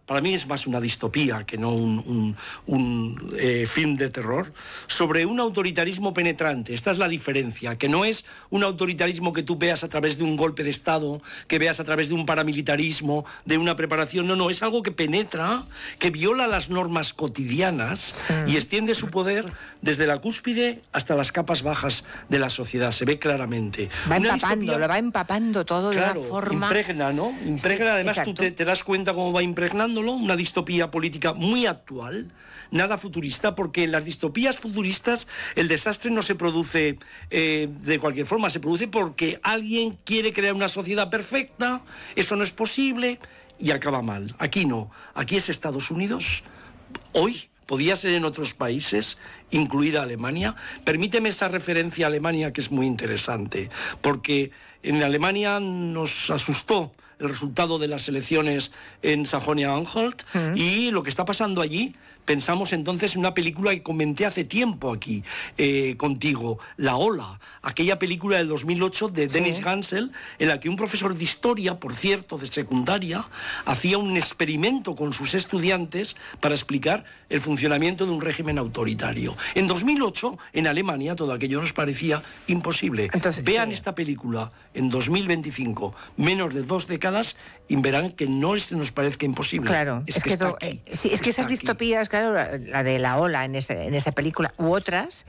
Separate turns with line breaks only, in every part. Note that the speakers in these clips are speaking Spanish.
para mí es más una distopía que no un film de terror, sobre un autoritarismo penetrante. Esta es la diferencia, que no es un autoritarismo que tú veas a través de un golpe de Estado, que veas a través de un paramilitarismo, de una preparación. No, es algo que penetra, que viola las normas cotidianas y extiende su poder desde la cúspide hasta las capas bajas de la sociedad. Se ve claramente.
Va empapando, lo va empapando todo, claro, de una forma...
impregna, ¿no? Impregna, sí, además exacto. Tú te das cuenta cómo va impregnándolo, una distopía política muy actual, nada futurista, porque en las distopías futuristas el desastre no se produce de cualquier forma, se produce porque alguien quiere crear una sociedad perfecta, eso no es posible y acaba mal. Aquí no, aquí es Estados Unidos, hoy... Podía ser en otros países, incluida Alemania. Permíteme esa referencia a Alemania, que es muy interesante, porque en Alemania nos asustó el resultado de las elecciones en Sajonia-Anhalt y lo que está pasando allí. Pensamos entonces en una película que comenté hace tiempo aquí contigo, La Ola, aquella película del 2008 de Dennis Gansel, en la que un profesor de historia, por cierto, de secundaria, hacía un experimento con sus estudiantes para explicar el funcionamiento de un régimen autoritario. En 2008, en Alemania, todo aquello nos parecía imposible. Entonces, vean esta película en 2025, menos de 2 décadas, y verán que no nos parezca imposible.
Claro, es que esas distopías, claro, la de La Ola en esa película u otras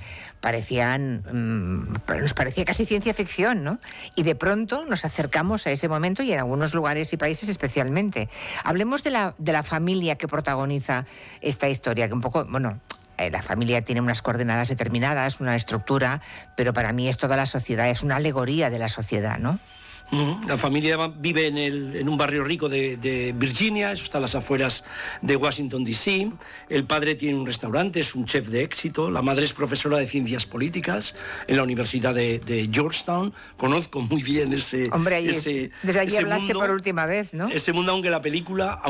nos parecía casi ciencia ficción, ¿no? Y de pronto nos acercamos a ese momento y en algunos lugares y países especialmente. Hablemos de la familia que protagoniza esta historia, que un poco, bueno, la familia tiene unas coordenadas determinadas, una estructura, pero para mí es toda la sociedad, es una alegoría de la sociedad, ¿no?
La familia vive en un barrio rico de Virginia, eso está a las afueras de Washington, D.C. El padre tiene un restaurante, es un chef de éxito. La madre es profesora de ciencias políticas en la Universidad de Georgetown. Conozco muy bien ese
Hombre, desde allí hablaste
mundo,
por última vez, ¿no?
Ese mundo, aunque la película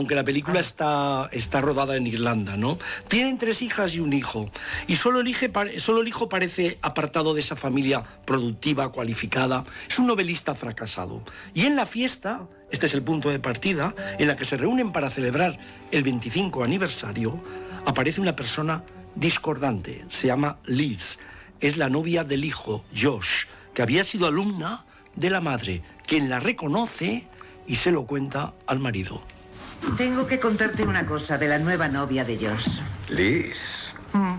está rodada en Irlanda, ¿no? Tienen 3 hijas y un hijo. Y solo el hijo parece apartado de esa familia productiva, cualificada. Es un novelista fracasado. Y en la fiesta, este es el punto de partida, en la que se reúnen para celebrar el 25 aniversario, aparece una persona discordante, se llama Liz, es la novia del hijo, Josh, que había sido alumna de la madre, quien la reconoce y se lo cuenta al marido.
Tengo que contarte una cosa de la nueva novia de Josh.
Liz.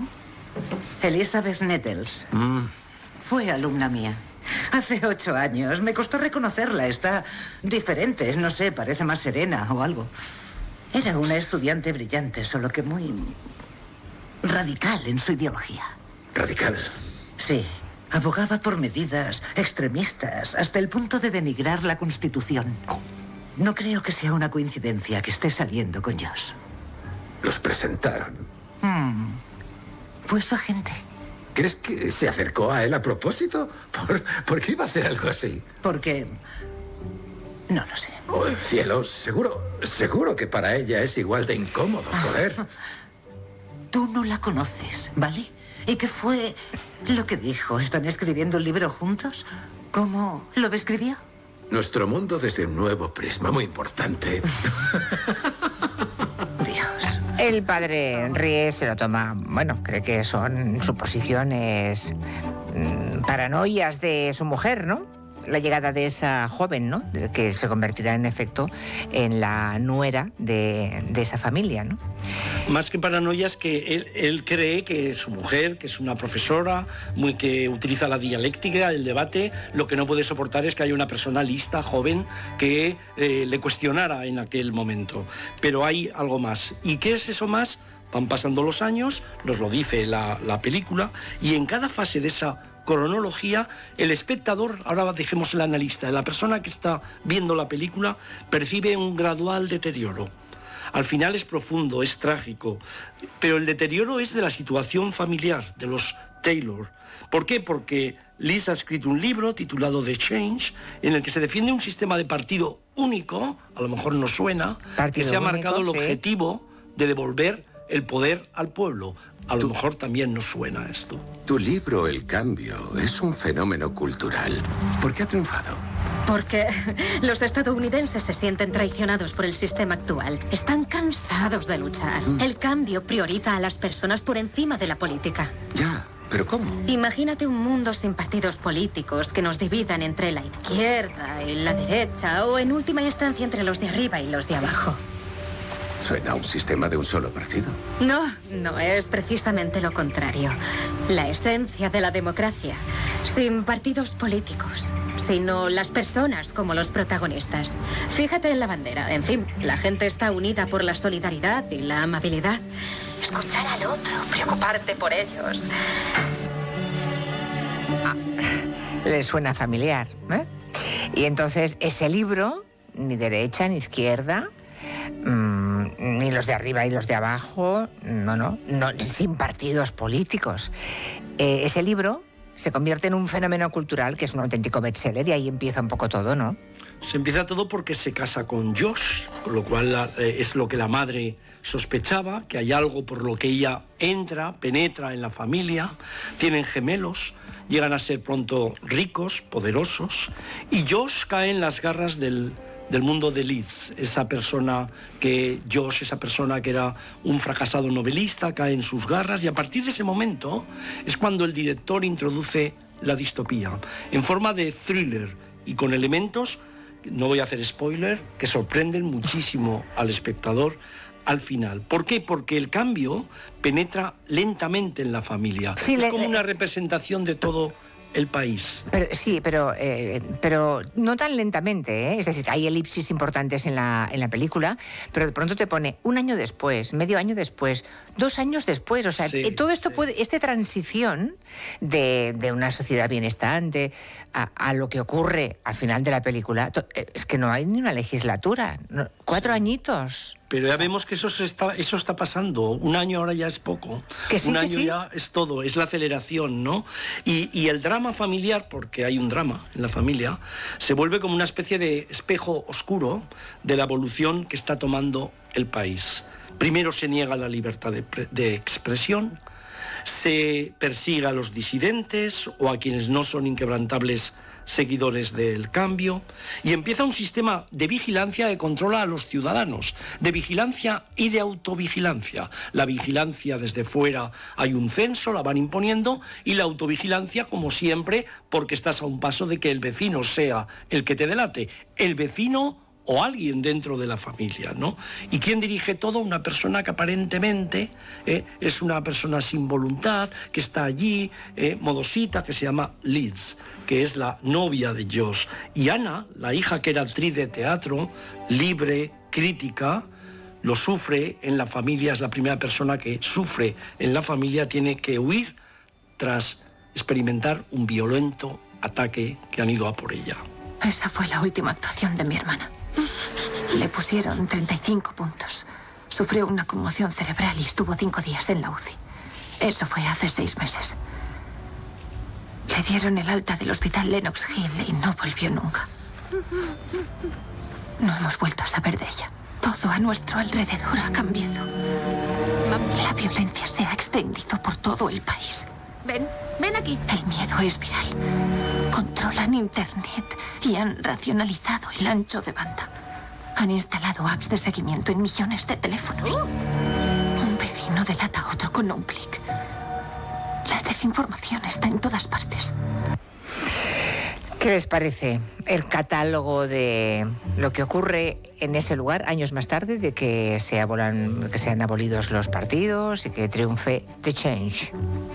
Elizabeth Nettles. Fue alumna mía. Hace 8 años. Me costó reconocerla. Está diferente. No sé, parece más serena o algo. Era una estudiante brillante, solo que muy radical en su ideología.
¿Radical?
Sí. Abogaba por medidas extremistas hasta el punto de denigrar la Constitución. No creo que sea una coincidencia que esté saliendo con Josh.
Los presentaron.
Fue su agente.
¿Crees que se acercó a él a propósito? ¿Por qué iba a hacer algo así?
Porque... no lo sé.
Oh, cielo, seguro que para ella es igual de incómodo, joder.
Tú no la conoces, ¿vale? ¿Y qué fue lo que dijo? ¿Están escribiendo un libro juntos? ¿Cómo lo escribió?
Nuestro mundo desde un nuevo prisma, muy importante.
El padre ríe, se lo toma, bueno, cree que son suposiciones, paranoias de su mujer, ¿no? La llegada de esa joven, ¿no? Que se convertirá en efecto en la nuera de esa familia, ¿no?
Más que paranoias, que él cree que su mujer, que es una profesora que utiliza la dialéctica, el debate, lo que no puede soportar es que haya una persona lista, joven, que le cuestionara en aquel momento. Pero hay algo más. ¿Y qué es eso más? Van pasando los años, nos lo dice la película, y en cada fase de esa cronología, el espectador, ahora dejemos el analista, la persona que está viendo la película, percibe un gradual deterioro. Al final es profundo, es trágico, pero el deterioro es de la situación familiar, de los Taylor. ¿Por qué? Porque Liz ha escrito un libro titulado The Change, en el que se defiende un sistema de partido único, a lo mejor nos suena, que se ha marcado el objetivo de devolver el poder al pueblo. A lo mejor también nos suena esto.
Tu libro, El Cambio, es un fenómeno cultural. ¿Por qué ha triunfado?
Porque los estadounidenses se sienten traicionados por el sistema actual. Están cansados de luchar. El cambio prioriza a las personas por encima de la política.
Ya, ¿pero cómo?
Imagínate un mundo sin partidos políticos que nos dividan entre la izquierda y la derecha, o en última instancia entre los de arriba y los de abajo.
Suena a un sistema de un solo partido.
No, es precisamente lo contrario. La esencia de la democracia. Sin partidos políticos, sino las personas como los protagonistas. Fíjate en la bandera. En fin, la gente está unida por la solidaridad y la amabilidad. Escuchar al otro, preocuparte por ellos.
Les suena familiar, ¿eh? Y entonces ese libro, ni derecha ni izquierda, ni los de arriba y los de abajo, no, sin partidos políticos. Ese libro se convierte en un fenómeno cultural que es un auténtico bestseller y ahí empieza un poco todo, ¿no?
Se empieza todo porque se casa con Josh, con lo cual es lo que la madre sospechaba, que hay algo por lo que ella penetra en la familia, tienen gemelos, llegan a ser pronto ricos, poderosos, y Josh cae en las garras del mundo de Liz. Esa persona que era un fracasado novelista, cae en sus garras, y a partir de ese momento es cuando el director introduce la distopía, en forma de thriller y con elementos, no voy a hacer spoiler, que sorprenden muchísimo al espectador al final. ¿Por qué? Porque el cambio penetra lentamente en la familia.
Sí,
es como una representación de todo el país.
Pero no tan lentamente, ¿eh? Es decir, hay elipsis importantes en la película, pero de pronto te pone un año después, medio año después, 2 años después. O sea, todo esto esta transición de una sociedad bienestante a lo que ocurre al final de la película, es que no hay ni una legislatura, 4 añitos.
Pero ya vemos que eso está pasando. 1 año ahora ya es poco. Un año ya es todo, es la aceleración, ¿no? Y el drama familiar, porque hay un drama en la familia, se vuelve como una especie de espejo oscuro de la evolución que está tomando el país. Primero se niega la libertad de expresión, se persigue a los disidentes o a quienes no son inquebrantables seguidores del cambio, y empieza un sistema de vigilancia que controla a los ciudadanos, de vigilancia y de autovigilancia. La vigilancia desde fuera, hay un censo, la van imponiendo, y la autovigilancia, como siempre, porque estás a un paso de que el vecino sea el que te delate, el vecino o alguien dentro de la familia, ¿no? ¿Y quién dirige todo? Una persona que aparentemente es una persona sin voluntad, que está allí, modosita, que se llama Liz, que es la novia de Josh. Y Ana, la hija que era actriz de teatro, libre, crítica, lo sufre en la familia, es la primera persona que sufre en la familia, tiene que huir tras experimentar un violento ataque que han ido a por ella.
Esa fue la última actuación de mi hermana. Le pusieron 35 puntos. Sufrió una conmoción cerebral y estuvo 5 días en la UCI. Eso fue hace 6 meses. Le dieron el alta del hospital Lenox Hill y no volvió nunca. No hemos vuelto a saber de ella. Todo a nuestro alrededor ha cambiado. La violencia se ha extendido por todo el país.
Ven aquí.
El miedo es viral. Controlan Internet y han racionalizado el ancho de banda. Han instalado apps de seguimiento en millones de teléfonos. Un vecino delata a otro con un clic. La desinformación está en todas partes.
¿Qué les parece el catálogo de lo que ocurre en ese lugar años más tarde, de que sean abolidos los partidos y que triunfe The Change?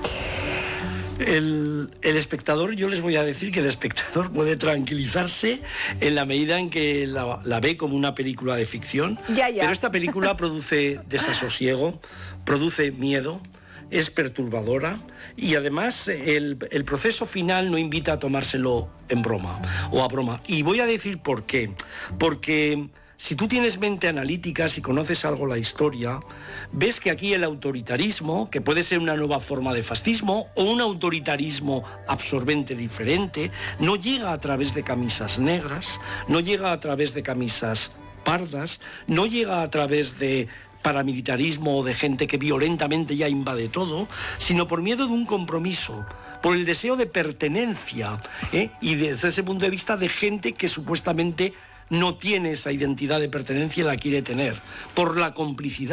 El espectador, yo les voy a decir que el espectador puede tranquilizarse en la medida en que la ve como una película de ficción.
Ya.
Pero esta película produce desasosiego, produce miedo, es perturbadora, y además el proceso final no invita a tomárselo en broma o a broma. Y voy a decir por qué. Porque si tú tienes mente analítica, si conoces algo la historia, ves que aquí el autoritarismo, que puede ser una nueva forma de fascismo o un autoritarismo absorbente diferente, no llega a través de camisas negras, no llega a través de camisas pardas, no llega a través de paramilitarismo o de gente que violentamente ya invade todo, sino por miedo de un compromiso, por el deseo de pertenencia, y desde ese punto de vista de gente que supuestamente no tiene esa identidad de pertenencia y la quiere tener, por la complicidad.